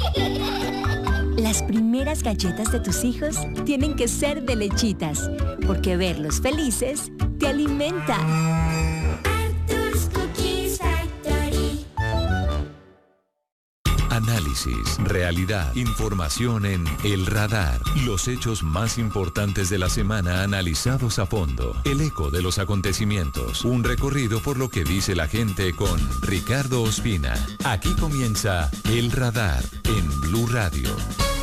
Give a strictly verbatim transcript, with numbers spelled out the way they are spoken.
Las primeras galletas de tus hijos tienen que ser de Lechitas, porque verlos felices te alimenta. Arthur's Cookies Factory. Análisis, realidad, información en El Radar. Los hechos más importantes de la semana analizados a fondo. El eco de los acontecimientos. Un recorrido por lo que dice la gente con Ricardo Ospina. Aquí comienza El Radar en Blue Radio.